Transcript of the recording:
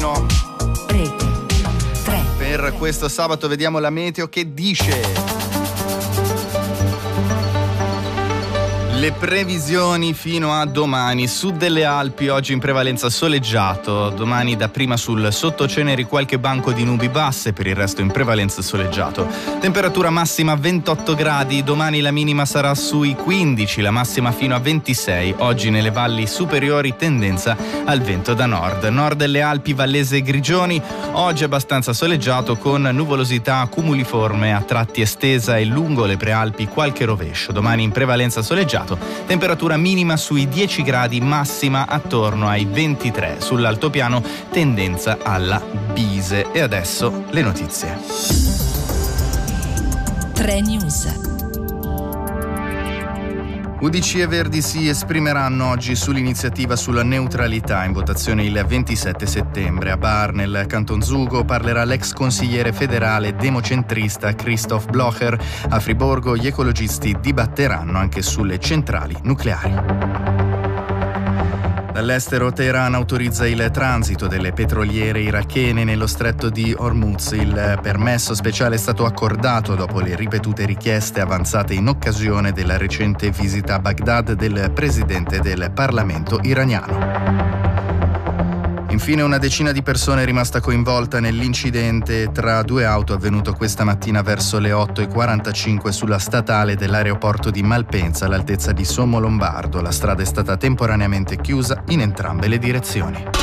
mattino. Rete 3. Per questo sabato vediamo la meteo che dice. Le previsioni fino a domani: sud delle Alpi oggi in prevalenza soleggiato, domani dapprima sul sottoceneri qualche banco di nubi basse, per il resto in prevalenza soleggiato. Temperatura massima 28 gradi, domani la minima sarà sui 15, la massima fino a 26. Oggi nelle valli superiori tendenza al vento da nord. Nord delle Alpi, Vallese e Grigioni, oggi abbastanza soleggiato con nuvolosità cumuliforme a tratti estesa e lungo le prealpi qualche rovescio. Domani in prevalenza soleggiato. Temperatura minima sui 10 gradi, massima attorno ai 23. Sull'altopiano tendenza alla bise. E adesso le notizie. 3 News. UDC e Verdi si esprimeranno oggi sull'iniziativa sulla neutralità in votazione il 27 settembre. A Bar, nel Canton Zugo, parlerà l'ex consigliere federale democentrista Christoph Blocher. A Friburgo gli ecologisti dibatteranno anche sulle centrali nucleari. Dall'estero Teheran autorizza il transito delle petroliere irachene nello stretto di Hormuz. Il permesso speciale è stato accordato dopo le ripetute richieste avanzate in occasione della recente visita a Baghdad del presidente del Parlamento iraniano. Infine, una decina di persone è rimasta coinvolta nell'incidente tra due auto avvenuto questa mattina verso le 8:45 sulla statale dell'aeroporto di Malpensa all'altezza di Sommo Lombardo. La strada è stata temporaneamente chiusa in entrambe le direzioni.